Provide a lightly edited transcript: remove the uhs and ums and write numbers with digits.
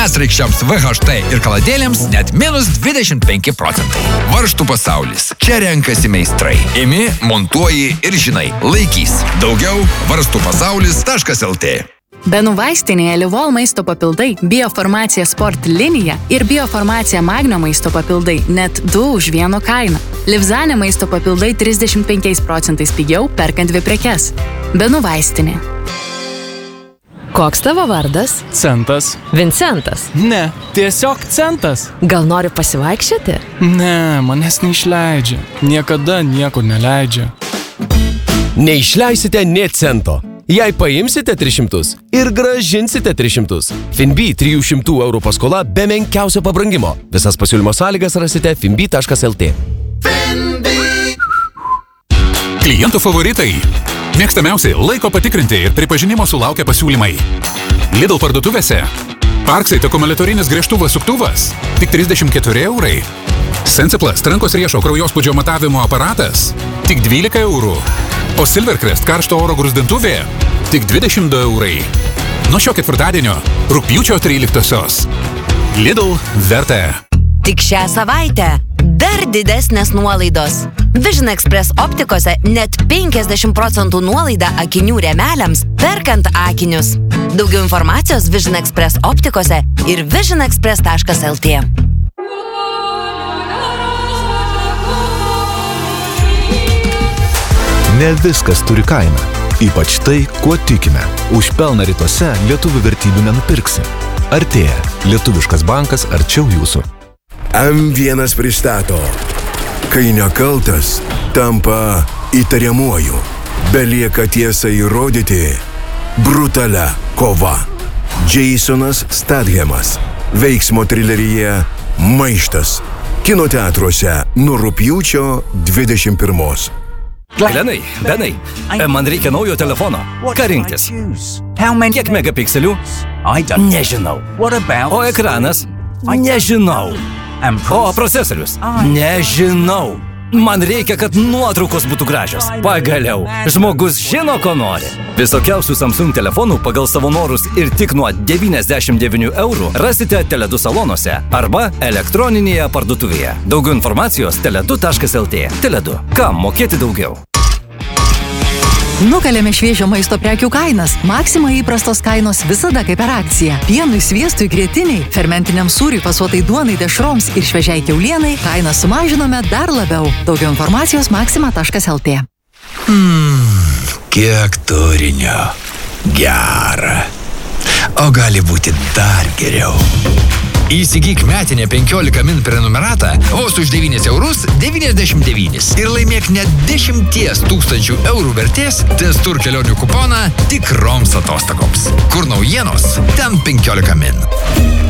Mesraikščiams, VHT ir kaladėlėms net -25%. Varžtų pasaulis. Čia renkasi meistrai. Imi, montuoji ir žinai. Laikys. Daugiau varstupasaulis.lt. Benų vaistinėje Livol maisto papildai, Biofarmacija Sport linija ir Biofarmacija Magnio maisto papildai net 2 už 1 kainą. Livzane maisto papildai 35% pigiau perkant 2 prekes. Benų vaistinė. Koks tavo vardas? Centas. Vincentas. Ne, tiesiog Centas. Gal nori pasivaikščioti? Ne, manęs neišleidžia. Niekada niekur neleidžia. Neišleisite nė cento. Jei paimsite 300 ir gražinsite 300. Finbi 300 € paskola be menkiausio pabrangimo. Visas pasiūlymo sąlygas rasite finbi.lt. Klientų favoritai. Mėgstamiausi laiko patikrinti ir pripažinimo sulaukia pasiūlymai. Lidl parduotuvėse. Parksite akumuliatorinis gręžtuvas suktuvas. Tik 34 €. Sensiplas rankos riešo kraujospūdžio matavimo aparatas. Tik 12 €. O Silvercrest karšto oro gruzdintuvė. Tik 22 €. Nuo šio ketvirtadienio, rugpjūčio 13-osios. Lidl verta. Tik šią savaitę dar didesnės nuolaidos. Vision Express optikose net 50% nuolaida akinių rėmeliams perkant akinius. Daugiau informacijos Vision Express optikose ir visionexpress.lt. Ne viskas turi kainą. Ypač tai, kuo tikime. Už pelną rytuose lietuvių vertybių nenupirksi. Artėja. Lietuviškas bankas arčiau jūsų. M1 pristato. Kai nekaltas, tampa įtariamuoju. Belieka tiesą įrodyti. Brutalia kova. Jasonas Stathamas. Veiksmo trileryje Maištas. Kinoteatruose nuo rugpjūčio 21. Benai, man reikia naujo telefono. Ką rinktis? Kiek megapikselių? Nežinau. O ekranas? Nežinau. O procesorius? Nežinau. Man reikia, kad nuotraukos būtų gražios. Pagaliau, žmogus žino, ko nori. Visokiausių Samsung telefonų pagal savo norus ir tik nuo 99 € rasite Tele2 salonuose arba elektroninėje parduotuvėje. Daugiau informacijos tele2.lt. Tele2. Kam mokėti daugiau? Nukalėme šviežio maisto prekių kainas. Maxima įprastos kainos visada kaip per akciją. Pienui, sviestui, grietiniai, fermentiniam sūriui, fasuotai duonai, dešroms ir šviežiai kiaulienai kainą sumažinome dar labiau. Daugiau informacijos maxima.lt. Kiek turinio. Gera. O gali būti dar geriau. Įsigyk metinę 15 min prenumeratą vos už 9,99 € ir laimėk net 10 000 € vertės Testur kelionių kuponą tikroms atostogoms. Kur naujienos, ten 15 min.